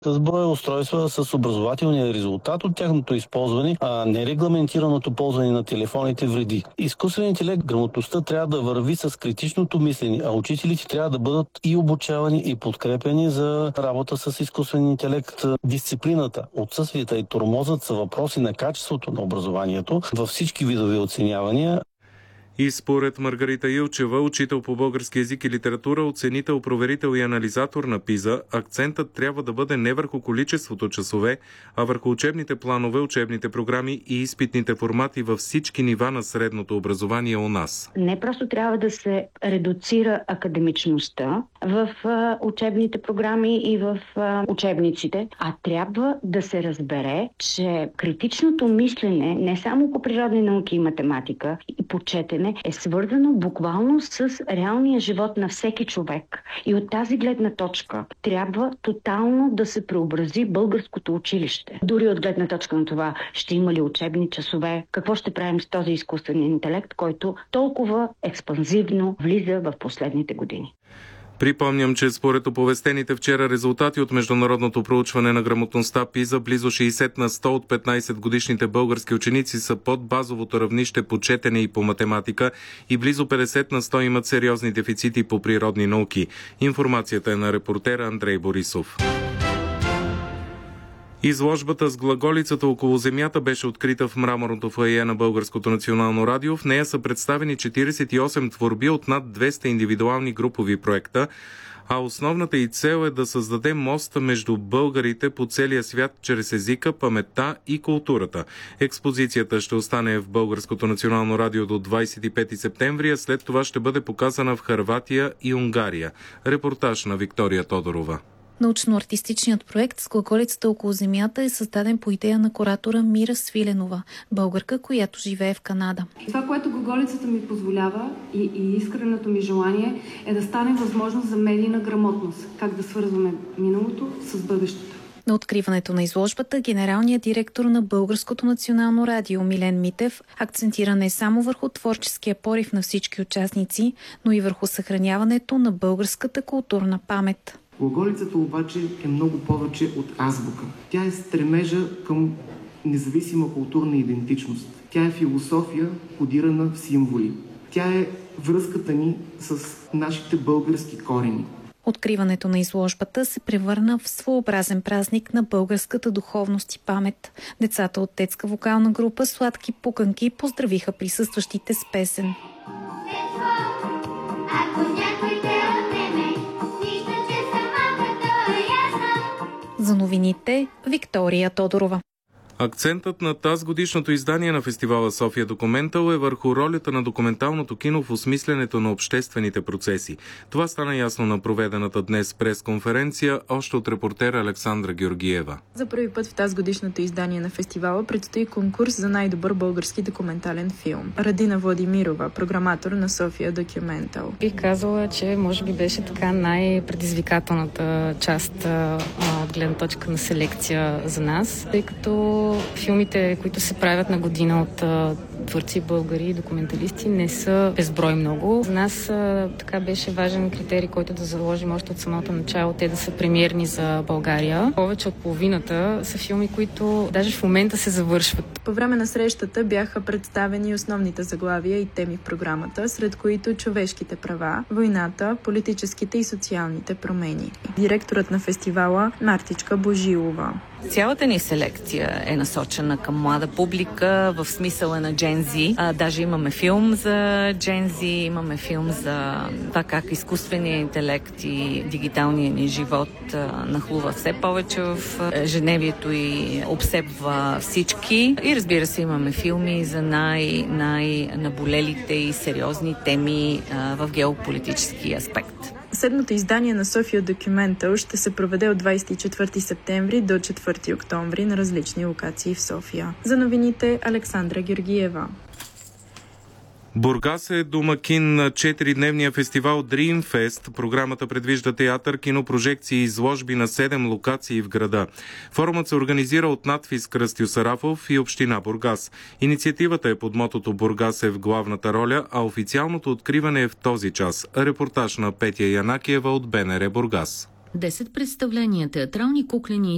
С броя устройства с образователния резултат от тяхното използване, а нерегламентираното ползване на телефоните вреди. Изкуственият интелект, грамотността трябва да върви с критичното мислене, а учителите трябва да бъдат и обучавани, и подкрепени за работа с изкуствен интелект. Дисциплината, отсъствията и тормозът са въпроси на качеството на образованието във всички видове оценявания. И според Маргарита Илчева, учител по български език и литература, оценител, проверител и анализатор на ПИЗа, акцентът трябва да бъде не върху количеството часове, а върху учебните планове, учебните програми и изпитните формати във всички нива на средното образование у нас. Не просто трябва да се редуцира академичността в учебните програми и в учебниците, а трябва да се разбере, че критичното мислене не само по природни науки и математика и по четене е свързано буквално с реалния живот на всеки човек. И от тази гледна точка трябва тотално да се преобрази българското училище. Дори от гледна точка на това, ще има ли учебни часове, какво ще правим с този изкуствен интелект, който толкова експанзивно влиза в последните години. Припомням, че според оповестените вчера резултати от международното проучване на грамотността ПИЗа, близо 60 на 100 от 15-годишните български ученици са под базовото равнище по четене и по математика и близо 50 на 100 имат сериозни дефицити по природни науки. Информацията е на репортера Андрей Борисов. Изложбата с глаголицата около земята беше открита в мраморното фоайе на Българското национално радио. В нея са представени 48 творби от над 200 индивидуални групови проекта, а основната й цел е да създаде мост между българите по целия свят чрез езика, паметта и културата. Експозицията ще остане в Българското национално радио до 25 септември, а след това ще бъде показана в Хърватия и Унгария. Репортаж на Виктория Тодорова. Научно-артистичният проект с глаголицата около земята е създаден по идея на куратора Мира Свиленова, българка, която живее в Канада. Това, което глаголицата ми позволява и искреното ми желание е да стане възможност за медийна грамотност. Как да свързваме миналото с бъдещето. На откриването на изложбата генералният директор на Българското национално радио Милен Митев акцентира не само върху творческия порив на всички участници, но и върху съхраняването на българската културна памет. Глаголицата обаче е много повече от азбука. Тя е стремежа към независима културна идентичност. Тя е философия, кодирана в символи. Тя е връзката ни с нашите български корени. Откриването на изложбата се превърна в своеобразен празник на българската духовност и памет. Децата от детска вокална група Сладки пуканки поздравиха присъстващите с песен. За новините Виктория Тодорова. Акцентът на тазгодишното издание на фестивала София Документал е върху ролята на документалното кино в осмисленето на обществените процеси. Това стана ясно на проведената днес пресконференция още от репортера Александра Георгиева. За първи път в тазгодишното издание на фестивала предстои конкурс за най-добър български документален филм. Радина Владимирова, програматор на София Документал. Бих казала, че може би беше така най-предизвикателната част от гледна точка на селекция за нас, тъй като филмите, които се правят на година от творци българи и документалисти, не са безброй много. За нас така беше важен критерий, който да заложим още от самото начало, те да са премиерни за България. Повече от половината са филми, които даже в момента се завършват. По време на срещата бяха представени основните заглавия и теми в програмата, сред които човешките права, войната, политическите и социалните промени. Директорът на фестивала Мартичка Божилова. Цялата ни селекция е насочена към млада публика в смисъла на Gen Z. Даже имаме филм за Gen Z, имаме филм за това как изкуственият интелект и дигиталният ни живот нахлува все повече в ежедневието и обсебва всички. И разбира се, имаме филми за най-наболелите и сериозни теми в геополитически аспект. Седмото издание на София Документал ще се проведе от 24 септември до 4 октомври на различни локации в София. За новините Александра Георгиева. Бургас е домакин на 4-дневния фестивал Dream Fest. Програмата предвижда театър, кинопрожекции и изложби на 7 локации в града. Форумът се организира от надфис Кръстю Сарафов и община Бургас. Инициативата е под мотото "Бургас е в главната роля", а официалното откриване е в този час. Репортаж на Петя Янакиева от БНР Бургас. 10 представления, театрални, куклени